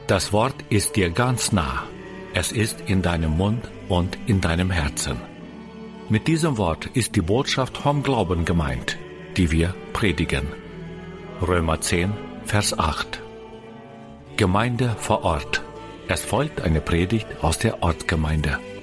Das Wort ist dir ganz nah. Es ist in deinem Mund und in deinem Herzen. Mit diesem Wort ist die Botschaft vom Glauben gemeint, die wir predigen. Römer 10, Vers 8. Gemeinde vor Ort. Es folgt eine Predigt aus der Ortsgemeinde.